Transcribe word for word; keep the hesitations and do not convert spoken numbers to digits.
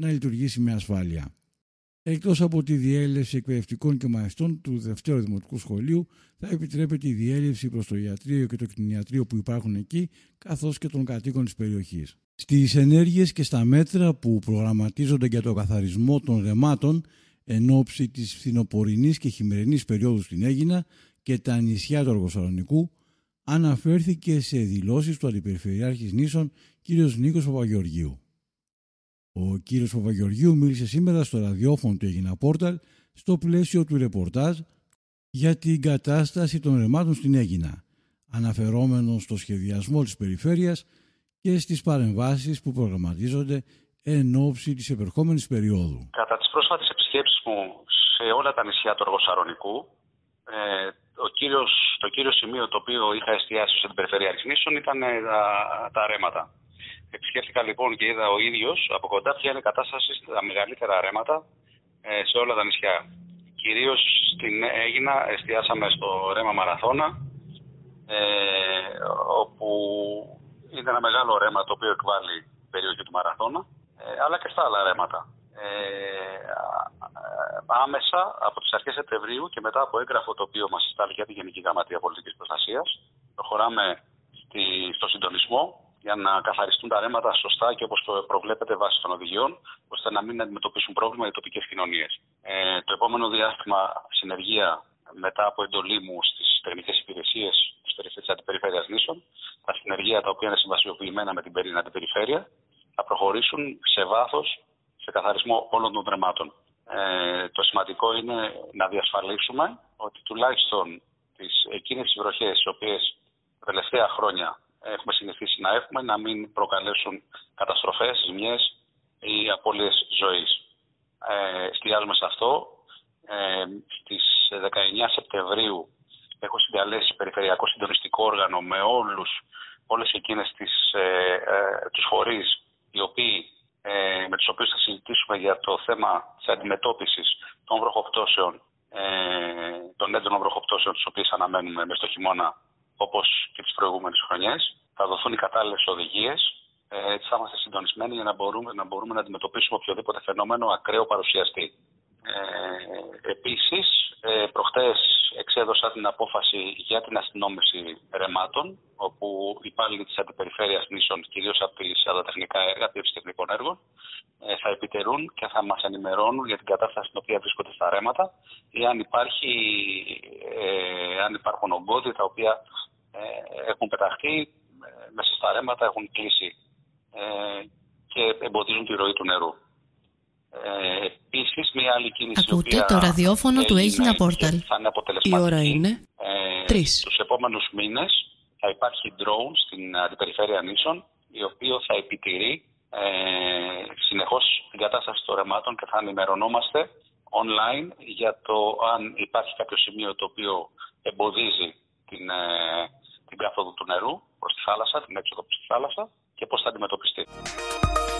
να λειτουργήσει με ασφάλεια. Εκτός από τη διέλευση εκπαιδευτικών και μαθητών του Δευτέρου Δημοτικού Σχολείου, θα επιτρέπεται η διέλευση προς το ιατρείο και το κτηνιατρείο που υπάρχουν εκεί, καθώς και των κατοίκων της περιοχής. Στις ενέργειες και στα μέτρα που προγραμματίζονται για το καθαρισμό των ρεμάτων εν ώψη της φθινοπορεινής και χειμερινής περίοδου στην Αίγινα και τα νησιά του Αργοσαλονικού, αναφέρθηκε σε δηλώσεις του Αντιπεριφερειάρχης Νήσων κ. Νίκος Παπαγεωργίου. Ο κ. Παπαγεωργίου μίλησε σήμερα στο ραδιόφωνο του Αίγινα Πόρταλ στο πλαίσιο του ρεπορτάζ για την κατάσταση των ρεμάτων στην Αίγινα, αναφερόμενος στο σχεδιασμό της περιφέρειας και στις παρεμβάσεις που προγραμματίζονται εν ώψη της επερχόμενης περίοδου. Κατά τις πρόσφατες επισκέψεις μου σε όλα τα νησιά του Αργοσαλονικού, ε, ο κύριος, το κύριο σημείο το οποίο είχα εστιάσει στην Περιφερειάρχης Νήσων ήταν τα, τα ρέματα. Επισκέφθηκα λοιπόν και είδα ο ίδιος από κοντά ποια είναι η κατάσταση στα μεγαλύτερα ρέματα ε, σε όλα τα νησιά. Κυρίως στην Αίγινα εστιάσαμε στο ρέμα Μαραθώνα, ε, όπου είναι ένα μεγάλο ρέμα το οποίο εκβάλλει η περιοχή του Μαραθώνα, ε, αλλά και στα άλλα ρέματα. Ε, άμεσα από τις αρχές Σεπτεμβρίου και μετά από έγγραφο το οποίο μας στάλει για τη Γενική Γραμματεία Πολιτικής Προστασίας, προχωράμε στη, στο συντονισμό για να καθαριστούν τα ρέματα σωστά και όπως προβλέπεται βάσει των οδηγιών, ώστε να μην αντιμετωπίσουν πρόβλημα οι τοπικές κοινωνίες. Ε, το επόμενο διάστημα, συνεργεία μετά από εντολή μου στις τεχνικές υπηρεσίες της Αντιπεριφέρειας Νήσων, τα συνεργεία τα οποία είναι συμβασιοποιημένα με την Αντιπεριφέρεια, θα προχωρήσουν σε βάθος σε καθαρισμό όλων των ρεμάτων. Ε, το σημαντικό είναι να διασφαλίσουμε ότι τουλάχιστον τις, εκείνες τις βροχές, τις οποίες τα τελευταία χρόνια έχουμε συνηθίσει να έχουμε, να μην προκαλέσουν καταστροφές, ζημιές ή απώλειες ζωής. Ε, εστιάζουμε σε αυτό. Ε, στις δεκαεννιά Σεπτεμβρίου έχω συγκαλέσει περιφερειακό συντονιστικό όργανο με όλους, όλες εκείνες τις, ε, ε, τους φορείς οι οποίοι, ε, με τους οποίους θα συζητήσουμε για το θέμα της αντιμετώπισης των βροχοπτώσεων, ε, των έντονων βροχοπτώσεων τις οποίες αναμένουμε μες στο χειμώνα, όπως και τις προηγούμενες χρονιές. Θα δοθούν οι κατάλληλες οδηγίες, ε, έτσι θα είμαστε συντονισμένοι για να μπορούμε, να μπορούμε να αντιμετωπίσουμε οποιοδήποτε φαινόμενο ακραίο παρουσιαστεί. Ε, επίσης, ε, προχτές εξέδωσα την απόφαση για την αστυνόμευση ρεμάτων, όπου οι υπάλληλοι της Αντιπεριφέρειας Νήσων, κυρίως από τις αδατεχνικά έργα, από τεχνικών έργων, ε, θα επιτερούν και θα μας ενημερώνουν για την κατάσταση στην οποία βρίσκονται στα ρέματα ή αν, υπάρχει, ε, αν υπάρχουν ογκώδη τα οποία ε, έχουν πεταχτεί ε, μέσα στα ρέματα, έχουν κλείσει ε, και εμποδίζουν τη ροή του νερού. Ε, επίσης, μια άλλη κίνηση. Ακούτε το ραδιόφωνο του Αίγινα Πόρταλ. Η ώρα είναι ε, τρεις. Τους επόμενους μήνες θα υπάρχει drone στην Αντιπεριφέρεια Νήσων, η οποία θα επιτηρεί ε, συνεχώς την κατάσταση των ρεμάτων και θα ενημερωνόμαστε online για το αν υπάρχει κάποιο σημείο το οποίο εμποδίζει την, ε, την κάθοδο του νερού προς τη θάλασσα, την έξοδο προς τη θάλασσα και πώς θα αντιμετωπιστεί.